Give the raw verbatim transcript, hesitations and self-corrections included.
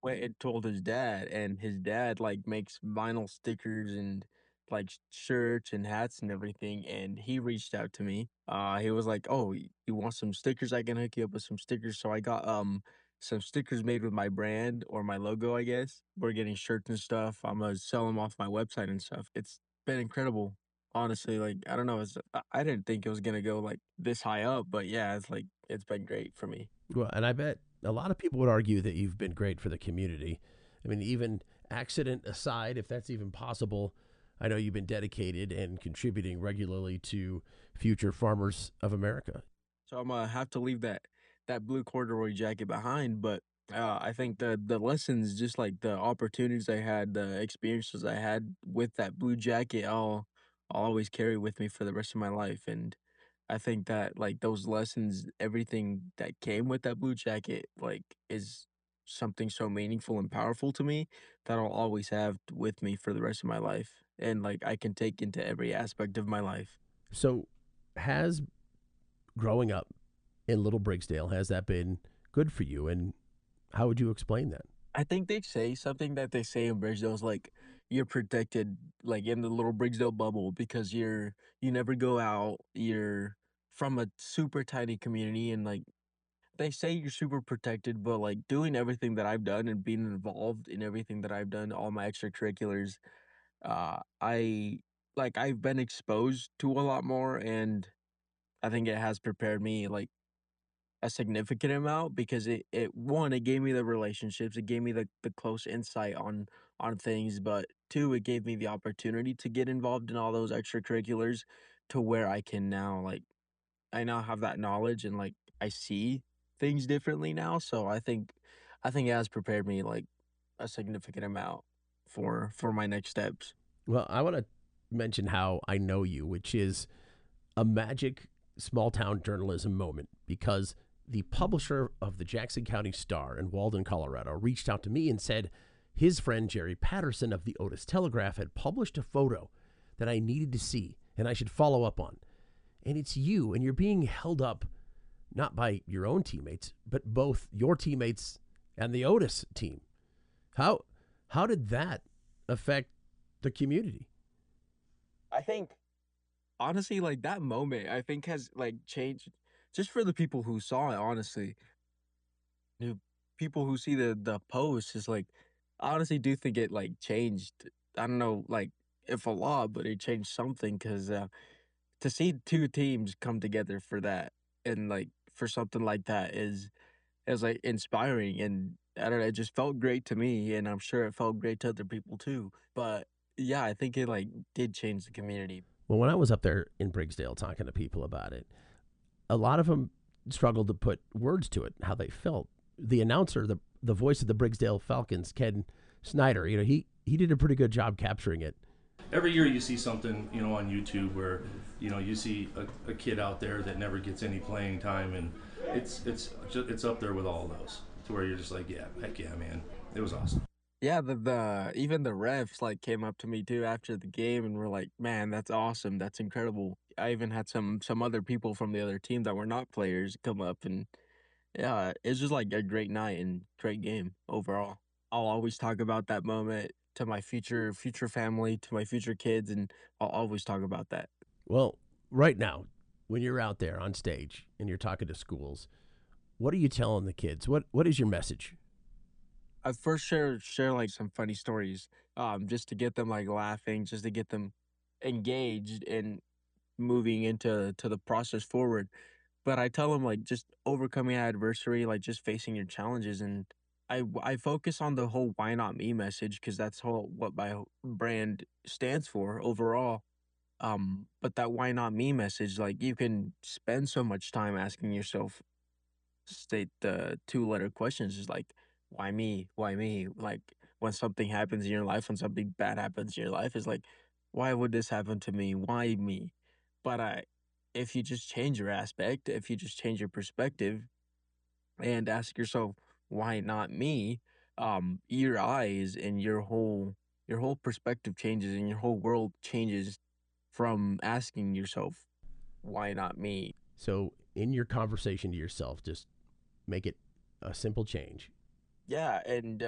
went and told his dad, and his dad, like, makes vinyl stickers and, like, sh shirts and hats and everything, and he reached out to me. Uh, he was like, "Oh, y you want some stickers? I can hook you up with some stickers." So I got, um, some stickers made with my brand or my logo, I guess. We're getting shirts and stuff. Imma sell 'em off my website and stuff. It's been incredible, honestly, like, I don't know, it's I I didn't think it was gonna go, like, this high up, but yeah, it's like it's been great for me. Well, and I bet a lot of people would argue that you've been great for the community. I mean, even accident aside, if that's even possible, I know you've been dedicated and contributing regularly to Future Farmers of America. So Imma have to leave that that blue corduroy jacket behind, but, uh, I think the the lessons, just like the opportunities I had, the experiences I had with that blue jacket, I'll I'll always carry with me for the rest of my life, and I think that, like, those lessons, everything that came with that blue jacket, like, is something so meaningful and powerful to me that I'll always have with me for the rest of my life, and, like, I can take into every aspect of my life. So, has growing up in Little Brigsdale, has that been good for you, and how would you explain that? I think they say something that they say in Bridgedale is like, you're protected, like, in the little Bridgedale bubble because you're you never go out, you're from a super tiny community, and, like, they say you're super protected, but, like, doing everything that I've done and being involved in everything that I've done, all my extracurriculars, uh, I like, I've been exposed to a lot more, and I think it has prepared me, like, a significant amount because it it one, it gave me the relationships, it gave me the the close insight on on things, but two, it gave me the opportunity to get involved in all those extracurriculars to where I can now, like I now have that knowledge and, like, I see things differently now, so I think I think it has prepared me, like, a significant amount for for my next steps. Well, I wanna mention how I know you, which is a magic small town journalism moment because the publisher of the Jackson County Star in Walden, Colorado, reached out to me and said his friend Jerry Patterson of the Otis Telegraph had published a photo that I needed to see and I should follow up on. And it's you, and you're being held up not by your own teammates, but both your teammates and the Otis team. How how did that affect the community? I think honestly, like, that moment, I think has, like, changed just for the people who saw it, honestly. New people who see the the post is like I honestly do think it, like, changed I don't know, like, if a lot, but it changed something 'cause, uh, to see two teams come together for that and, like, for something like that is is, like, inspiring, and I don't know, it just felt great to me, and I'm sure it felt great to other people too, but, yeah, I think it, like, did change the community. Well, when I was up there in Brigsdale talking to people about it, a lot of them struggled to put words to it, how they felt. The announcer, the the voice of the Brigsdale Falcons, Ken Snyder, you know, he he did a pretty good job capturing it. Every year you see something, you know, on YouTube where, you know, you see a, a kid out there that never gets any playing time, and it's it's ju- it's up there with all those to where you're just like, yeah, heck yeah, man, it was awesome. Yeah, the the even the refs, like, came up to me too after the game and were like, "Man, that's awesome, that's incredible." I even had some some other people from the other team that were not players come up and yeah, it's just, like, a great night and great game overall. I'll always talk about that moment to my future future family, to my future kids, and I'll always talk about that. Well, right now, when you're out there on stage and you're talking to schools, what are you telling the kids? What what is your message? I first share share, like, some funny stories, um, just to get them, like, laughing, just to get them engaged and moving into to the process forward. But I tell them, like, just overcoming adversary, like, just facing your challenges, and I w I focus on the whole "why not me" message because that's whole what my whole brand stands for overall, um, but that "why not me" message, like, you can spend so much time asking yourself, state the two-letter questions is like, "Why me? Why me?" Like, when something happens in your life, when something bad happens in your life, it's like, "Why would this happen to me? Why me?" But I if you just change your aspect, if you just change your perspective and ask yourself, "Why not me?" Um, your eyes and your whole your whole perspective changes and your whole world changes from asking yourself, "Why not me?" So, in your conversation to yourself, just make it a simple change. Yeah, and